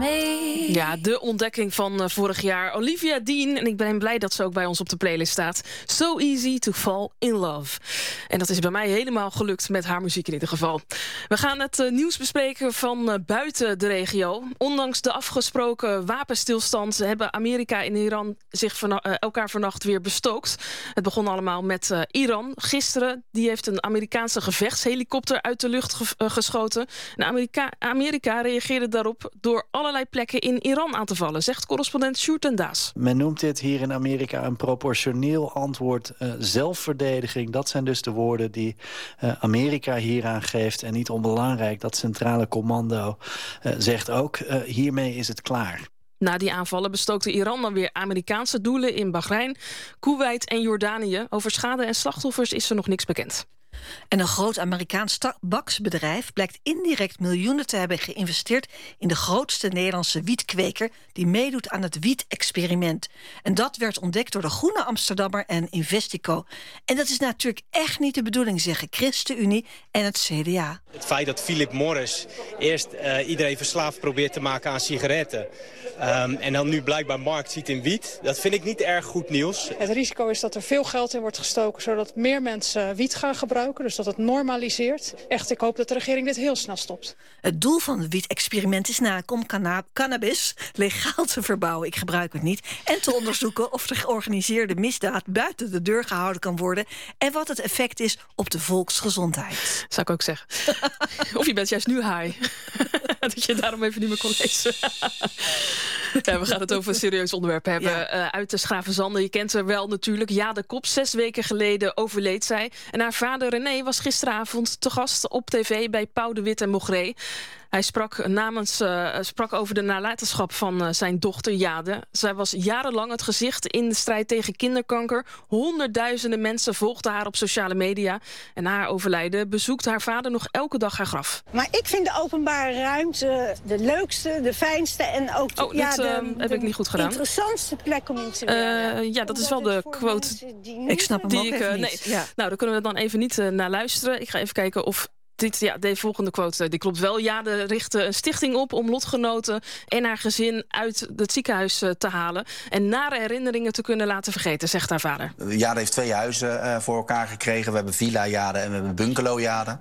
me. Ja, de ontdekking van vorig jaar. Olivia Dean. En ik ben blij dat ze ook bij ons op de playlist staat. So Easy to Fall in Love. En dat is bij mij helemaal gelukt met haar muziek in ieder geval. We gaan het nieuws bespreken van buiten de regio. Ondanks de afgesproken wapenstilstand hebben Amerika en Iran zich elkaar vannacht weer bestookt. Het begon allemaal met Iran. Gisteren die heeft een Amerikaanse gevechtshelikopter uit de lucht geschoten. En Amerika reageerde daarop door allerlei plekken in Iran aan te vallen, zegt correspondent Sjoerd en Daas. Men noemt dit hier in Amerika een proportioneel antwoord, zelfverdediging. Dat zijn dus de woorden die Amerika hieraan geeft. En niet onbelangrijk, dat centrale commando zegt ook, hiermee is het klaar. Na die aanvallen bestookte Iran dan weer Amerikaanse doelen in Bahrein, Koeweit en Jordanië. Over schade en slachtoffers is er nog niks bekend. En een groot Amerikaans tabaksbedrijf blijkt indirect miljoenen te hebben geïnvesteerd in de grootste Nederlandse wietkweker die meedoet aan het wiet-experiment. En dat werd ontdekt door de Groene Amsterdammer en Investico. En dat is natuurlijk echt niet de bedoeling, zeggen ChristenUnie en het CDA. Het feit dat Philip Morris eerst iedereen verslaafd probeert te maken aan sigaretten, en dan nu blijkbaar markt ziet in wiet, dat vind ik niet erg goed nieuws. Het risico is dat er veel geld in wordt gestoken, zodat meer mensen wiet gaan gebruiken. Dus dat het normaliseert. Echt, ik hoop dat de regering dit heel snel stopt. Het doel van het wiet-experiment is namelijk om cannabis legaal te verbouwen. Ik gebruik het niet. En te onderzoeken of de georganiseerde misdaad buiten de deur gehouden kan worden. En wat het effect is op de volksgezondheid. Zou ik ook zeggen. Of je bent juist nu high. Dat je daarom even niet meer kon lezen. Ja, we gaan het over een serieus onderwerp hebben. Ja. Uit de Schravenzande, je kent haar wel natuurlijk. Ja, de Kop, 6 weken geleden overleed zij. En haar vader René was gisteravond te gast op tv bij Pauw de Wit en Mogré. Hij sprak over de nalatenschap van zijn dochter Jade. Zij was jarenlang het gezicht in de strijd tegen kinderkanker. Honderdduizenden mensen volgden haar op sociale media. En na haar overlijden bezoekt haar vader nog elke dag haar graf. Maar ik vind de openbare ruimte de leukste, de fijnste en ook heb ik niet goed gedaan. Interessantste plek om in te werken. Ja, dat is wel de quote. Ik snap hem ook even niet. Nee. Ja. Nou, daar kunnen we dan even niet naar luisteren. Ik ga even kijken of de volgende quote, die klopt wel. Jade richtte een stichting op om lotgenoten en haar gezin uit het ziekenhuis te halen en nare herinneringen te kunnen laten vergeten, zegt haar vader. Jade heeft 2 huizen voor elkaar gekregen. We hebben Villa Jade en we hebben Bungalow Jade.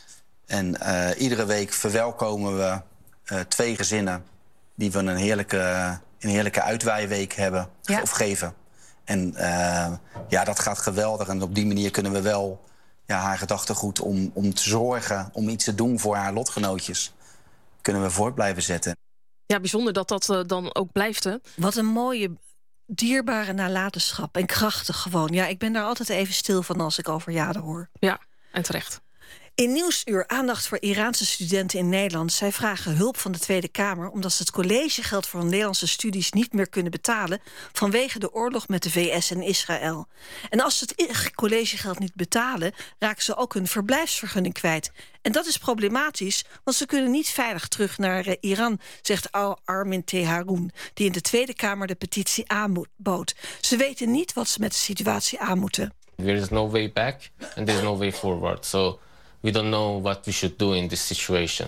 En iedere week verwelkomen we 2 gezinnen die we een heerlijke uitwaaiweek hebben of geven. En dat gaat geweldig. En op die manier kunnen we wel haar gedachtegoed om te zorgen, om iets te doen voor haar lotgenootjes, kunnen we voort blijven zetten. Ja, bijzonder dat dat dan ook blijft, hè? Wat een mooie, dierbare nalatenschap en krachtig gewoon. Ja, ik ben daar altijd even stil van als ik over Jade hoor. Ja, en terecht. In Nieuwsuur aandacht voor Iraanse studenten in Nederland. Zij vragen hulp van de Tweede Kamer omdat ze het collegegeld voor hun Nederlandse studies niet meer kunnen betalen vanwege de oorlog met de VS en Israël. En als ze het collegegeld niet betalen, raken ze ook hun verblijfsvergunning kwijt. En dat is problematisch, want ze kunnen niet veilig terug naar Iran, zegt Armin Teharoun, die in de Tweede Kamer de petitie aanbood. Ze weten niet wat ze met de situatie aan moeten. There is no way back and there is no way forward. So we don't know what we should do in this situation.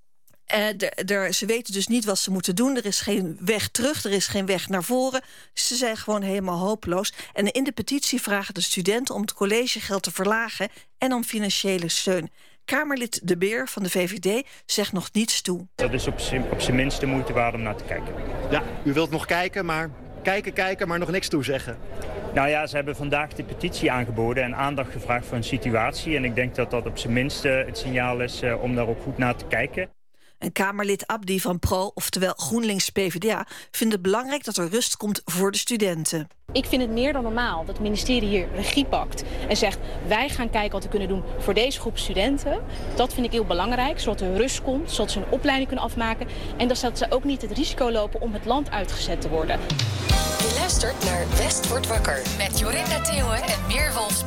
Ze weten dus niet wat ze moeten doen. Er is geen weg terug, er is geen weg naar voren. Ze zijn gewoon helemaal hopeloos. En in de petitie vragen de studenten om het collegegeld te verlagen en om financiële steun. Kamerlid De Beer van de VVD zegt nog niets toe. Dat is op zijn minst de moeite waard om naar te kijken. Ja, u wilt nog kijken, maar nog niks toezeggen. Nou ja, ze hebben vandaag de petitie aangeboden en aandacht gevraagd voor een situatie. En ik denk dat dat op zijn minst het signaal is om daar ook goed naar te kijken. En Kamerlid Abdi van Pro, oftewel GroenLinks-PVDA, vindt het belangrijk dat er rust komt voor de studenten. Ik vind het meer dan normaal dat het ministerie hier regie pakt en zegt wij gaan kijken wat we kunnen doen voor deze groep studenten. Dat vind ik heel belangrijk, zodat er rust komt, zodat ze hun opleiding kunnen afmaken en dat ze ook niet het risico lopen om het land uitgezet te worden. Je luistert naar West wordt wakker met Jorinda Theeuwen en Meer Wolfs.